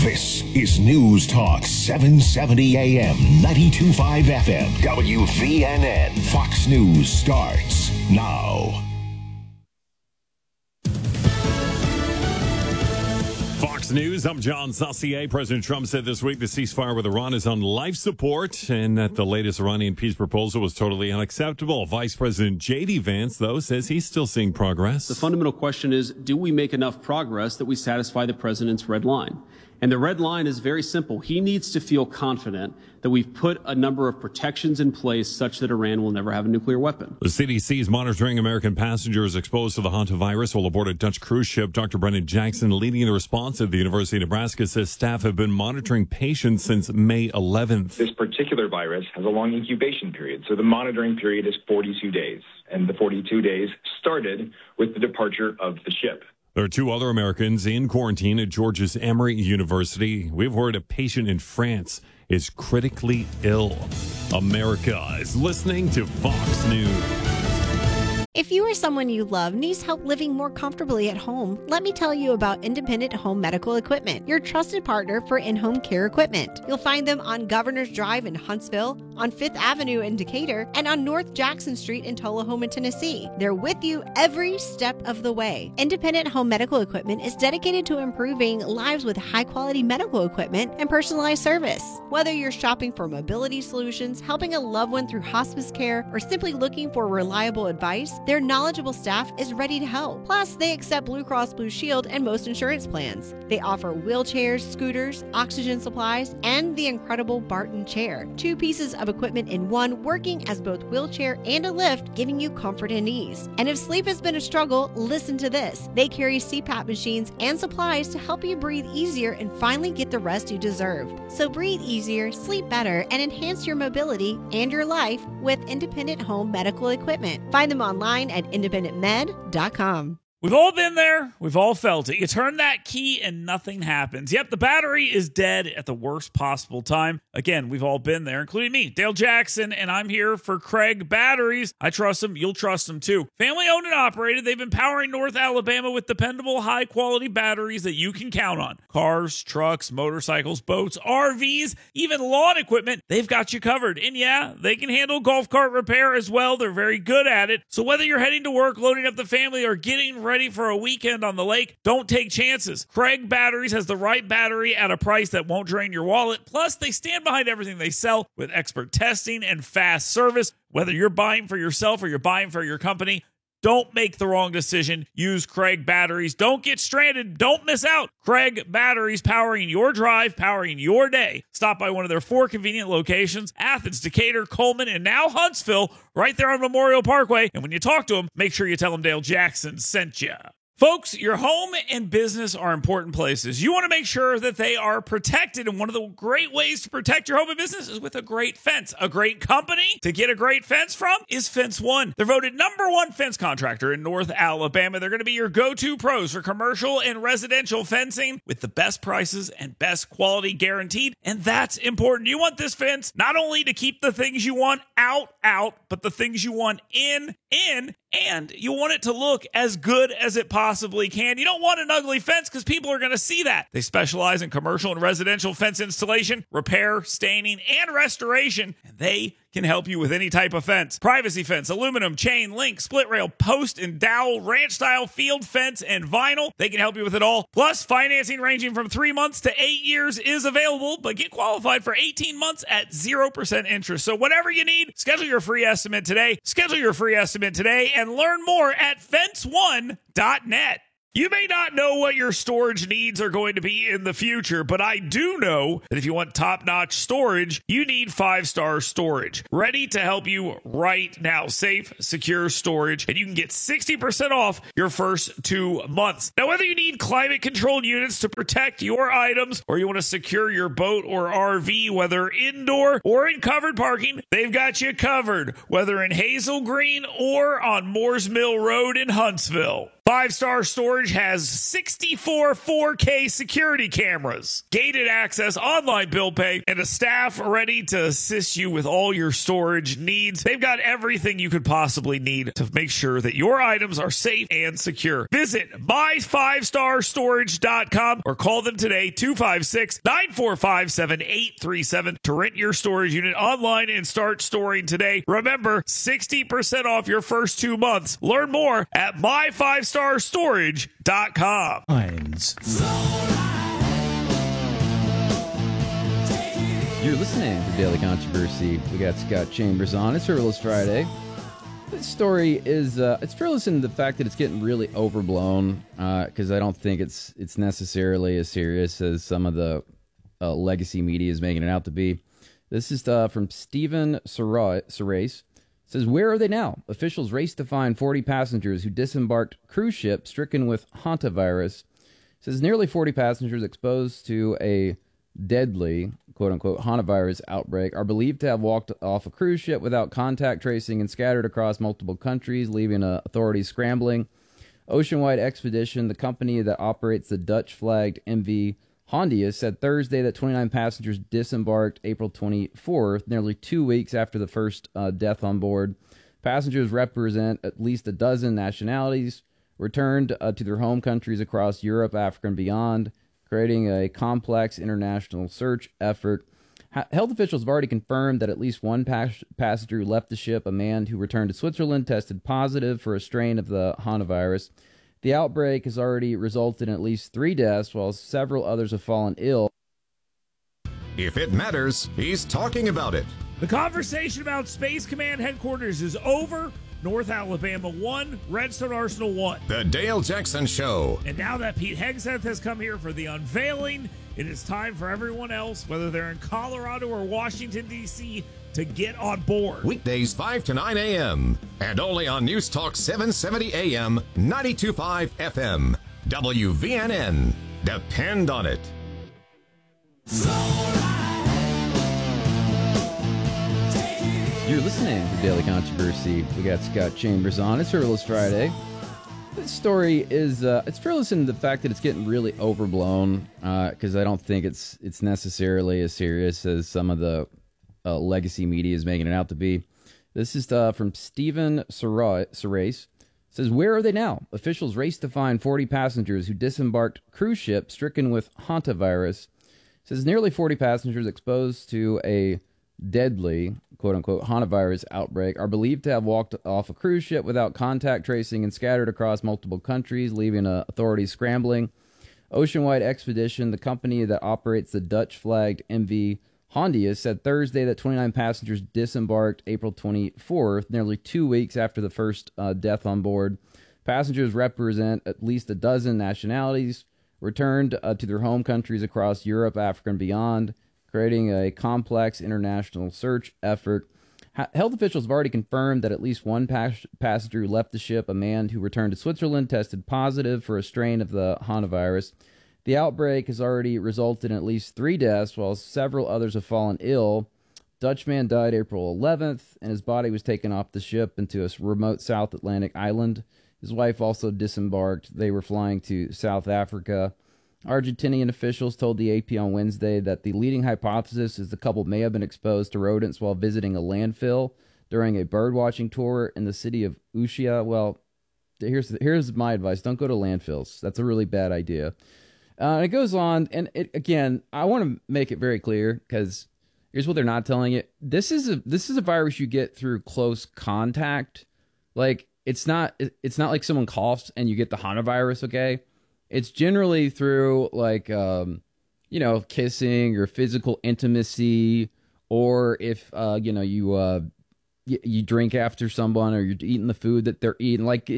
This is News Talk 770 AM, 92.5 FM, WVNN. Fox News starts now. Fox News, I'm John Saucier. President Trump said this week the ceasefire with Iran is on life support and that the latest Iranian peace proposal was totally unacceptable. Vice President J.D. Vance, though, says he's still seeing progress. The fundamental question is, do we make enough progress that we satisfy the president's red line? And the red line is very simple. He needs to feel confident that we've put a number of protections in place such that Iran will never have a nuclear weapon. The CDC is monitoring American passengers exposed to the hantavirus while aboard a Dutch cruise ship. Dr. Brennan Jackson, leading the response at the University of Nebraska, says staff have been monitoring patients since May 11th. This particular virus has a long incubation period, so the monitoring period is 42 days. And the 42 days started with the departure of the ship. There are two other Americans in quarantine at Georgia's Emory University. We've heard a patient in France is critically ill. America is listening to Fox News. If you or someone you love needs help living more comfortably at home, let me tell you about Independent Home Medical Equipment, your trusted partner for in-home care equipment. You'll find them on Governor's Drive in Huntsville, on 5th Avenue in Decatur, and on North Jackson Street in Tullahoma, Tennessee. They're with you every step of the way. Independent Home Medical Equipment is dedicated to improving lives with high-quality medical equipment and personalized service. Whether you're shopping for mobility solutions, helping a loved one through hospice care, or simply looking for reliable advice, their knowledgeable staff is ready to help. Plus, they accept Blue Cross Blue Shield and most insurance plans. They offer wheelchairs, scooters, oxygen supplies, and the incredible Barton chair. Two pieces of equipment in one, working as both wheelchair and a lift, giving you comfort and ease. And if sleep has been a struggle, listen to this. They carry CPAP machines and supplies to help you breathe easier and finally get the rest you deserve. So breathe easier, sleep better, and enhance your mobility and your life with Independent Home Medical Equipment. Find them online at independentmed.com. We've all been there. We've all felt it. You turn that key and nothing happens. Yep, the battery is dead at the worst possible time. Again, we've all been there, including me, Dale Jackson, and I'm here for Craig Batteries. I trust them. You'll trust them too. Family owned and operated. They've been powering North Alabama with dependable, high-quality batteries that you can count on. Cars, trucks, motorcycles, boats, RVs, even lawn equipment. They've got you covered. And yeah, they can handle golf cart repair as well. They're very good at it. So whether you're heading to work, loading up the family, or getting ready for a weekend on the lake, don't take chances. Craig Batteries has the right battery at a price that won't drain your wallet. Plus, they stand behind everything they sell with expert testing and fast service. Whether you're buying for yourself or you're buying for your company, don't make the wrong decision. Use Craig Batteries. Don't get stranded. Don't miss out. Craig Batteries, powering your drive, powering your day. Stop by one of their 4 convenient locations: Athens, Decatur, Coleman, and now Huntsville, right there on Memorial Parkway. And when you talk to them, make sure you tell them Dale Jackson sent you. Folks, your home and business are important places. You want to make sure that they are protected, and one of the great ways to protect your home and business is with a great fence. A great company to get a great fence from is Fence One. They're voted #1 fence contractor in North Alabama. They're going to be your go-to pros for commercial and residential fencing with the best prices and best quality guaranteed, and that's important. You want this fence not only to keep the things you want out, but the things you want in, and you want it to look as good as it possibly can. You don't want an ugly fence because people are going to see that. They specialize in commercial and residential fence installation, repair, staining, and restoration, and they can help you with any type of fence. Privacy fence, aluminum, chain, link, split rail, post and dowel, ranch style, field fence, and vinyl. They can help you with it all. Plus, financing ranging from 3 months to 8 years is available, but get qualified for 18 months at 0% interest. So whatever you need, schedule your free estimate today. Schedule your free estimate today and learn more at fenceone.net. You may not know what your storage needs are going to be in the future, but I do know that if you want top-notch storage, you need 5-Star Storage. Ready to help you right now. Safe, secure storage, and you can get 60% off your first 2 months. Now, whether you need climate-controlled units to protect your items, or you want to secure your boat or RV, whether indoor or in covered parking, they've got you covered, whether in Hazel Green or on Moores Mill Road in Huntsville. 5 Star Storage has 64 4K security cameras, gated access, online bill pay, and a staff ready to assist you with all your storage needs. They've got everything you could possibly need to make sure that your items are safe and secure. Visit my5starstorage.com or call them today, 256-945-7837 to rent your storage unit online and start storing today. Remember, 60% off your first 2 months. Learn more at my5starstorage.com. You're listening to Daily Controversy. We got Scott Chambers on. It's Fearless Friday. This story is it's fearless in the fact that it's getting really overblown because I don't think it's necessarily as serious as some of the legacy media is making it out to be. This is from Stephen Serace. It says, where are they now? Officials race to find 40 passengers who disembarked cruise ship stricken with hantavirus. It says nearly 40 passengers exposed to a deadly, quote-unquote, hantavirus outbreak are believed to have walked off a cruise ship without contact tracing and scattered across multiple countries, leaving authorities scrambling. Oceanwide Expedition, the company that operates the Dutch-flagged MV Hondius, said Thursday that 29 passengers disembarked April 24th, nearly 2 weeks after the first death on board. Passengers represent at least a dozen nationalities, returned to their home countries across Europe, Africa, and beyond, creating a complex international search effort. Health officials have already confirmed that at least one passenger who left the ship, a man who returned to Switzerland, tested positive for a strain of the hantavirus. The outbreak has already resulted in at least 3 deaths, while several others have fallen ill. If it matters, he's talking about it. The conversation about Space Command headquarters is over. North Alabama 1, Redstone Arsenal 1. The Dale Jackson Show. And now that Pete Hegseth has come here for the unveiling, it is time for everyone else, whether they're in Colorado or Washington, D.C., to get on board. Weekdays 5 to 9 a.m. and only on News Talk 770 a.m., 92.5 FM. WVNN. Depend on it. You're listening to Daily Controversy. We got Scott Chambers on. It's Fearless Friday. This story is it's fearless in the fact that it's getting really overblown because I don't think it's necessarily as serious as some of the legacy media is making it out to be. This is from Stephen Serace. It says, where are they now? Officials race to find 40 passengers who disembarked cruise ship stricken with hantavirus. It says nearly 40 passengers exposed to a deadly, quote-unquote, hantavirus outbreak are believed to have walked off a cruise ship without contact tracing and scattered across multiple countries, leaving authorities scrambling. Oceanwide Expedition, the company that operates the Dutch-flagged MV Hondius, said Thursday that 29 passengers disembarked April 24th, nearly 2 weeks after the first death on board. Passengers represent at least a dozen nationalities, returned to their home countries across Europe, Africa, and beyond, creating a complex international search effort. Health officials have already confirmed that at least one passenger who left the ship, a man who returned to Switzerland, tested positive for a strain of the hantavirus. The outbreak has already resulted in at least 3 deaths, while several others have fallen ill. Dutchman died April 11th, and his body was taken off the ship into a remote South Atlantic island. His wife also disembarked. They were flying to South Africa. Argentinian officials told the AP on Wednesday that the leading hypothesis is the couple may have been exposed to rodents while visiting a landfill during a birdwatching tour in the city of Ushuaia. Well, here's my advice. Don't go to landfills. That's a really bad idea. It goes on, and again, I want to make it very clear, because here's what they're not telling you. This is a virus you get through close contact. Like, it's not like someone coughs and you get the hantavirus, okay? It's generally through, like, kissing or physical intimacy, or if, you drink after someone, or you're eating the food that they're eating. Like,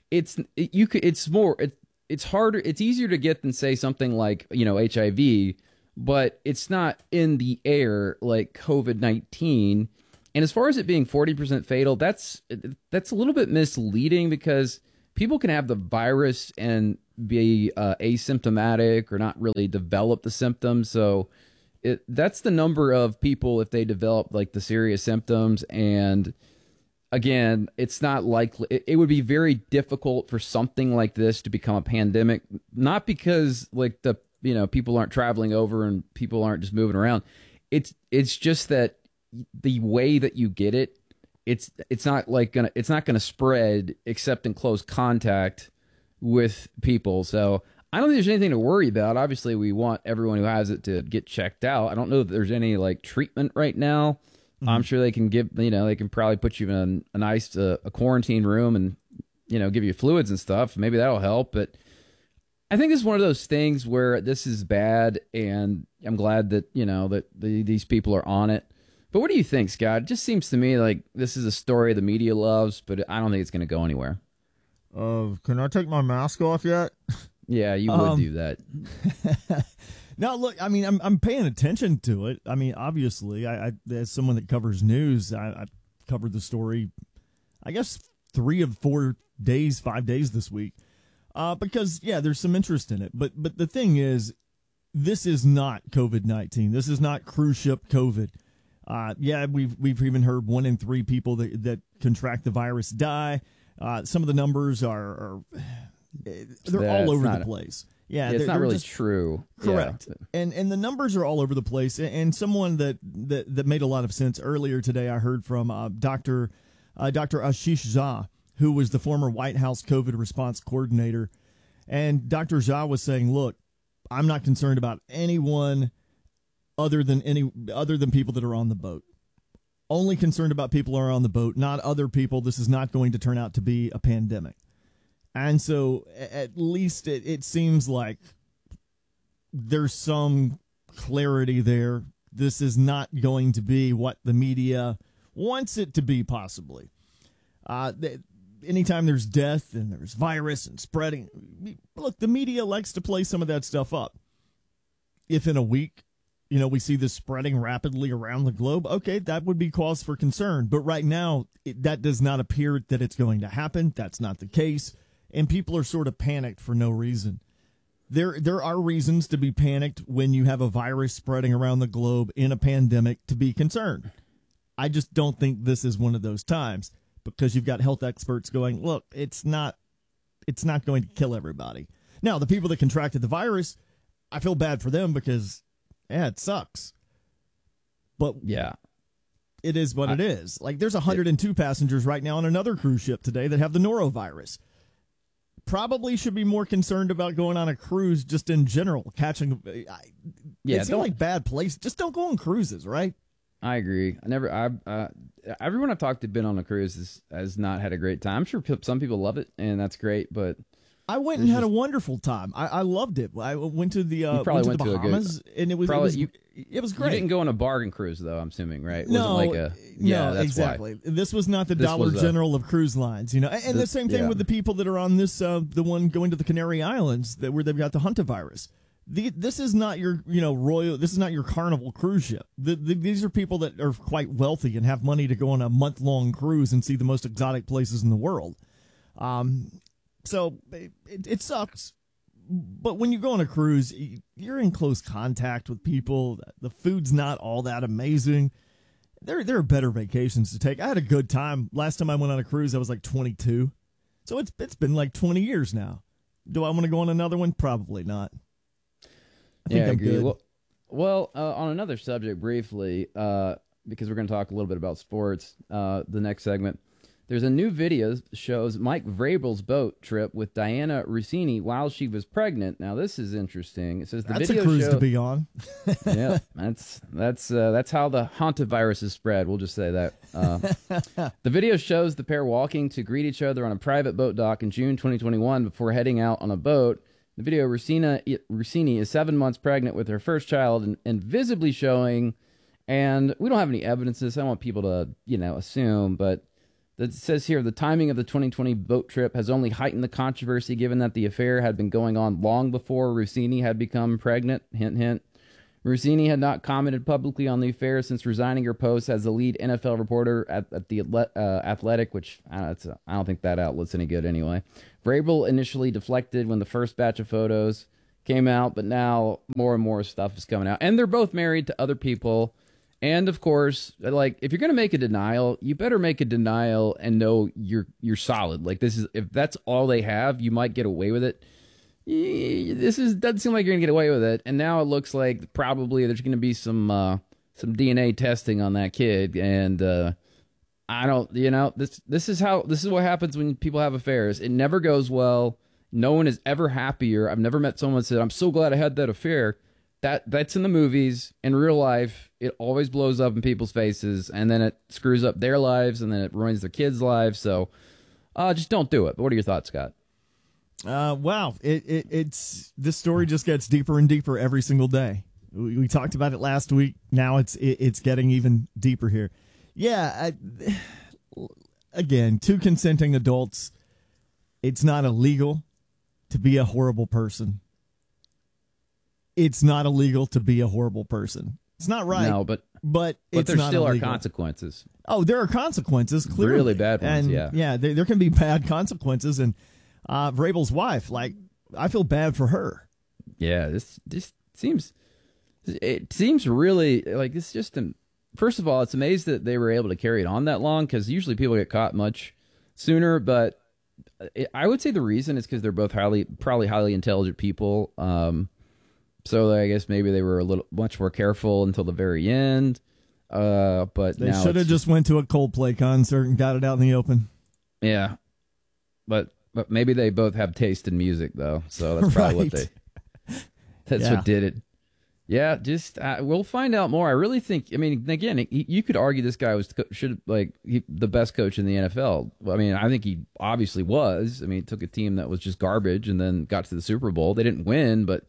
it's harder, it's easier to get than, say, something like, HIV, but it's not in the air like COVID-19. And as far as it being 40% fatal, that's a little bit misleading, because people can have the virus and be asymptomatic or not really develop the symptoms. So that's the number of people, if they develop like the serious symptoms. And again, it's not likely. It would be very difficult for something like this to become a pandemic, not because like people aren't traveling over and people aren't just moving around. It's just that the way that you get it, it's not gonna spread except in close contact with people. So I don't think there's anything to worry about. Obviously, we want everyone who has it to get checked out. I don't know if there's any like treatment right now. Mm-hmm. I'm sure they can they can probably put you in a nice a quarantine room and give you fluids and stuff. Maybe that'll help. But I think it's one of those things where this is bad, and I'm glad that these people are on it. But what do you think, Scott? It just seems to me like this is a story the media loves, but I don't think it's going to go anywhere. Can I take my mask off yet? Yeah, you would do that. No, look, I mean, I'm paying attention to it. I mean, obviously, I as someone that covers news, I covered the story, I guess, 3 of 4 days, 5 days this week, because there's some interest in it. But the thing is, this is not COVID-19. This is not cruise ship COVID. We've even heard 1 in 3 people that contract the virus die. Some of the numbers are they're all over the place. Yeah, it's not really just true. Correct. Yeah. And the numbers are all over the place. And someone that made a lot of sense earlier today, I heard from Dr. Ashish Jha, who was the former White House COVID response coordinator. And Dr. Jha was saying, look, I'm not concerned about anyone other than people that are on the boat. Only concerned about people who are on the boat, not other people. This is not going to turn out to be a pandemic. And so at least it seems like there's some clarity there. This is not going to be what the media wants it to be, possibly. Anytime there's death and there's virus and spreading, look, the media likes to play some of that stuff up. If in a week, we see this spreading rapidly around the globe, okay, that would be cause for concern. But right now, that does not appear that it's going to happen. That's not the case. And people are sort of panicked for no reason. There are reasons to be panicked when you have a virus spreading around the globe in a pandemic to be concerned. I just don't think this is one of those times, because you've got health experts going, look, it's not going to kill everybody. Now, the people that contracted the virus, I feel bad for them because, it sucks. But yeah, it is what it is. Like, there's 102 passengers right now on another cruise ship today that have the norovirus. Probably should be more concerned about going on a cruise just in general, catching. It seems like bad place. Just don't go on cruises, right? I agree. Everyone I've talked to been on a cruise has not had a great time. I'm sure some people love it, and that's great, but I went and had a wonderful time. I loved it. I went to the Bahamas, and it was great. You didn't go on a bargain cruise, though, I'm assuming, right? It no, wasn't like that's exactly. Why. This was not the Dollar General of cruise lines, And the same thing with the people that are on this, the one going to the Canary Islands where they've got the hantavirus. This is not your, royal. This is not your Carnival cruise ship. These are people that are quite wealthy and have money to go on a month-long cruise and see the most exotic places in the world. So it sucks. But when you go on a cruise, you're in close contact with people. The food's not all that amazing. There are better vacations to take. I had a good time. Last time I went on a cruise, I was like 22. So it's been like 20 years now. Do I want to go on another one? Probably not. I think I'm good. Well, on another subject briefly, because we're going to talk a little bit about sports, the next segment. There's a new video that shows Mike Vrabel's boat trip with Diana Russini while she was pregnant. Now, this is interesting. It says that's a cruise to be on. Yeah, that's how the hantavirus is spread. We'll just say that. The video shows the pair walking to greet each other on a private boat dock in June 2021 before heading out on a boat. The video, Russini is 7 months pregnant with her first child and visibly showing, and we don't have any evidence of this. I don't want people to, assume, but it says here, the timing of the 2020 boat trip has only heightened the controversy given that the affair had been going on long before Russini had become pregnant. Hint, hint. Russini had not commented publicly on the affair since resigning her post as the lead NFL reporter at the Athletic, which I don't think that outlet's any good anyway. Vrabel initially deflected when the first batch of photos came out, but now more and more stuff is coming out. And they're both married to other people. And of course, like if you're going to make a denial, you better make a denial and know you're solid. Like if that's all they have, you might get away with it. Doesn't seem like you're going to get away with it. And now it looks like probably there's going to be some DNA testing on that kid. And I don't, this is what happens when people have affairs. It never goes well. No one is ever happier. I've never met someone that said, "I'm so glad I had that affair." That's in the movies. In real life, it always blows up in people's faces, and then it screws up their lives, and then it ruins their kids' lives. So just don't do it. But what are your thoughts, Scott? Wow. It's this story just gets deeper and deeper every single day. We talked about it last week. Now it's getting even deeper here. Yeah. Again, two consenting adults. It's not illegal to be a horrible person. It's not illegal to be a horrible person. It's not right. No, but it's there not still illegal. are consequences. Oh, there are consequences, clearly. Really bad ones, and, yeah. there can be bad consequences. And Vrabel's wife, like, I feel bad for her. Yeah, this seems really like it's just first of all, it's amazing that they were able to carry it on that long, because usually people get caught much sooner. But I would say the reason is because they're both probably highly intelligent people. So I guess maybe they were much more careful until the very end. But they should have just went to a Coldplay concert and got it out in the open. Yeah, but maybe they both have taste in music, though. So that's probably what did it. Yeah, just we'll find out more. I really think. I mean, again, you could argue this guy was the best coach in the NFL. I mean, I think he obviously was. I mean, he took a team that was just garbage and then got to the Super Bowl. They didn't win, but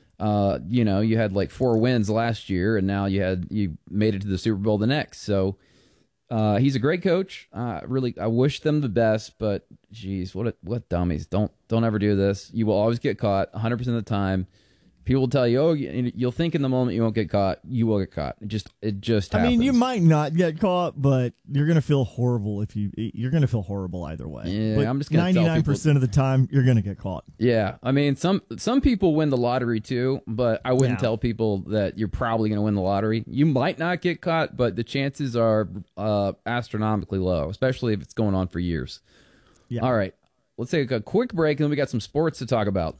you had like 4 wins last year, and now you made it to the Super Bowl the next. So he's a great coach. Really, I wish them the best, but geez, what dummies! Don't ever do this. You will always get caught 100% of the time. People will tell you, "Oh, you'll think in the moment you won't get caught. You will get caught. It just happens." I mean, you might not get caught, but you're gonna feel horrible you're gonna feel horrible either way. Yeah, but I'm just gonna 99% of the time you're gonna get caught. Yeah, I mean, some people win the lottery too, but I wouldn't tell people that you're probably gonna win the lottery. You might not get caught, but the chances are astronomically low, especially if it's going on for years. Yeah. All right, let's take a quick break, and then we got some sports to talk about.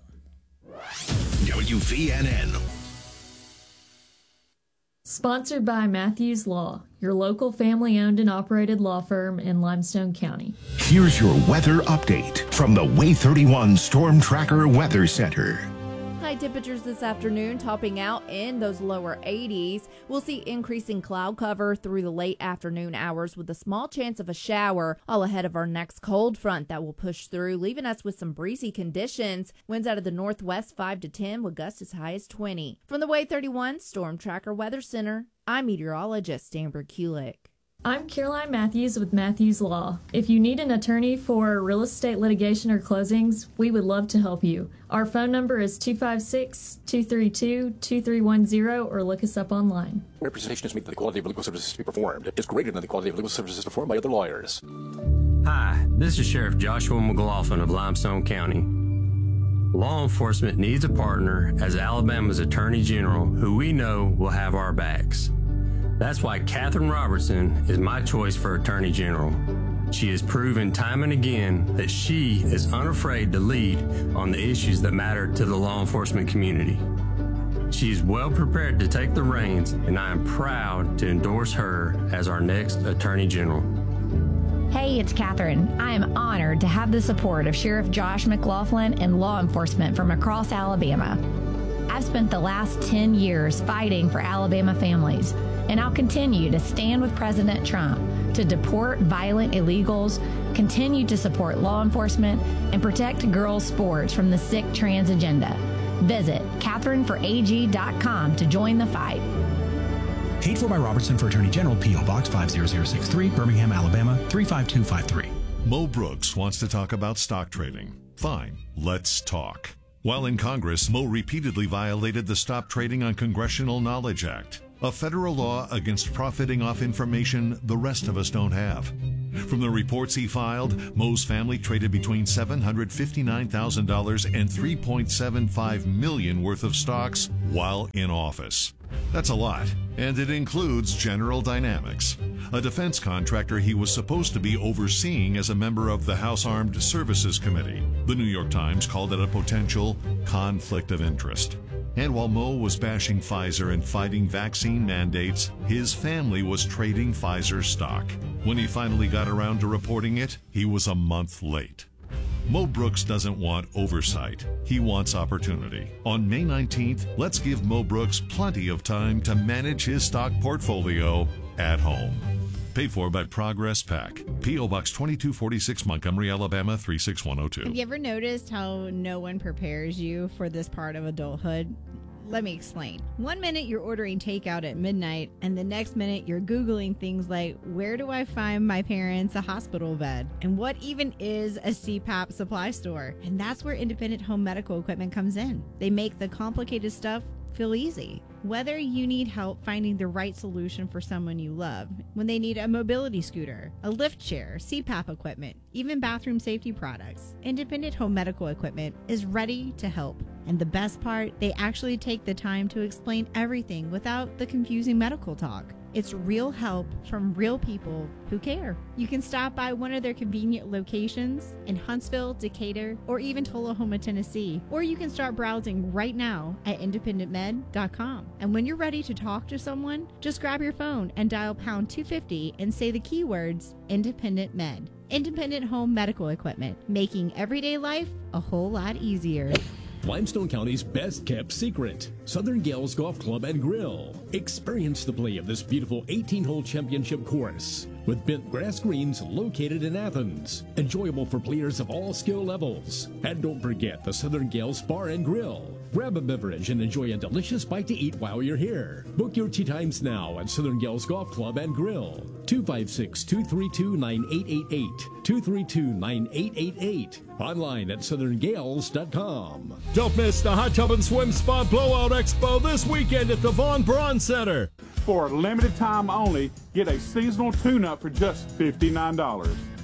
WVNN. Sponsored by Matthews Law, your local family-owned and operated law firm in Limestone County. Here's your weather update from the Way 31 Storm Tracker Weather Center. High temperatures this afternoon topping out in those lower 80s. We'll see increasing cloud cover through the late afternoon hours with a small chance of a shower all ahead of our next cold front that will push through, leaving us with some breezy conditions. Winds out of the northwest 5 to 10 with gusts as high as 20. From the Way 31 Storm Tracker Weather Center, I'm meteorologist Amber Kulik. I'm Caroline Matthews with Matthews Law. If you need an attorney for real estate litigation or closings, we would love to help you. Our phone number is 256-232-2310 or look us up online. Representation is made that the quality of legal services to be performed is greater than the quality of legal services performed by other lawyers. Hi, this is Sheriff Joshua McLaughlin of Limestone County. Law enforcement needs a partner as Alabama's Attorney General who we know will have our backs. That's why Catherine Robertson is my choice for Attorney General. She has proven time and again that she is unafraid to lead on the issues that matter to the law enforcement community. She is well prepared to take the reins, and I am proud to endorse her as our next Attorney General. Hey, it's Catherine. I am honored to have the support of Sheriff Josh McLaughlin and law enforcement from across Alabama. I've spent the last 10 years fighting for Alabama families, and I'll continue to stand with President Trump to deport violent illegals, continue to support law enforcement, and protect girls' sports from the sick trans agenda. Visit CatherineForAG.com to join the fight. Paid for by Robertson for Attorney General, P.O. Box 50063, Birmingham, Alabama 35253. Mo Brooks wants to talk about stock trading. Fine, let's talk. While in Congress, Mo repeatedly violated the Stop Trading on Congressional Knowledge Act, a federal law against profiting off information the rest of us don't have. From the reports he filed, Mo's family traded between $759,000 and $3.75 million worth of stocks while in office. That's a lot, and it includes General Dynamics, a defense contractor he was supposed to be overseeing as a member of the House Armed Services Committee. The New York Times called it a potential conflict of interest. And while Mo was bashing Pfizer and fighting vaccine mandates, his family was trading Pfizer stock. When he finally got around to reporting it, he was a month late. Mo Brooks doesn't want oversight. He wants opportunity. On May 19th, let's give Mo Brooks plenty of time to manage his stock portfolio at home. Paid for by Progress Pack. P.O. Box 2246, Montgomery, Alabama 36102. Have you ever noticed how no one prepares you for this part of adulthood? Let me explain. 1 minute you're ordering takeout at midnight, and the next minute you're Googling things like, where do I find my parents a hospital bed? And what even is a CPAP supply store? And that's where Independent Home Medical Equipment comes in. They make the complicated stuff feel easy. Whether you need help finding the right solution for someone you love, when they need a mobility scooter, a lift chair, CPAP equipment, even bathroom safety products, Independent Home Medical Equipment is ready to help. And the best part, they actually take the time to explain everything without the confusing medical talk. It's real help from real people who care. You can stop by one of their convenient locations in Huntsville, Decatur, or even Tullahoma, Tennessee. Or you can start browsing right now at independentmed.com. And when you're ready to talk to someone, just grab your phone and dial pound 250 and say the keywords Independent Med. Independent Home Medical Equipment, making everyday life a whole lot easier. Limestone County's best-kept secret, Southern Gales Golf Club and Grill. Experience the play of this beautiful 18-hole championship course with bent grass greens located in Athens. Enjoyable for players of all skill levels. And don't forget the Southern Gales Bar and Grill. Grab a beverage and enjoy a delicious bite to eat while you're here. Book your tee times now at Southern Gales Golf Club and Grill. 256-232-9888. 232-9888. Online at southerngales.com. Don't miss the Hot Tub and Swim Spa Blowout Expo this weekend at the Von Braun Center. For a limited time only, get a seasonal tune-up for just $59.